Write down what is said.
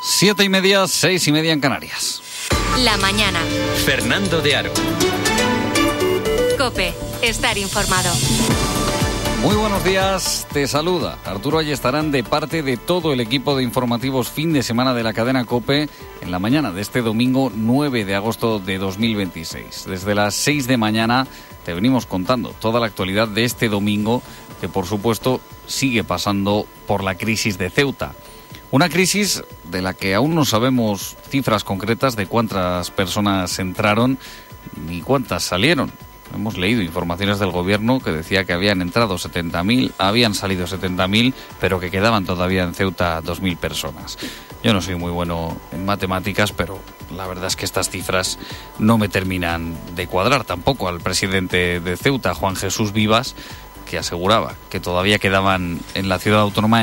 7:30, 6:30 en Canarias. La mañana. Fernando de Aro. COPE. Estar informado. Muy buenos días, te saluda Arturo Ayestarán de parte de todo el equipo de informativos fin de semana de la cadena COPE en la mañana de este domingo 9 de agosto de 2026. Desde las 6 de mañana te venimos contando toda la actualidad de este domingo que por supuesto sigue pasando por la crisis de Ceuta. Una crisis de la que aún no sabemos cifras concretas de cuántas personas entraron ni cuántas salieron. Hemos leído informaciones del gobierno que decía que habían entrado 70.000, habían salido 70.000, pero que quedaban todavía en Ceuta 2.000 personas. Yo no soy muy bueno en matemáticas, pero la verdad es que estas cifras no me terminan de cuadrar tampoco al presidente de Ceuta, Juan Jesús Vivas, que aseguraba que todavía quedaban en la ciudad autónoma